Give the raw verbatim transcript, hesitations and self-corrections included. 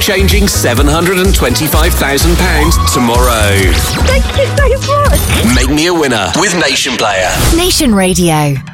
life-changing seven hundred twenty-five thousand pounds tomorrow. Thank you so much. Make me a winner with Nation Player. Nation Radio.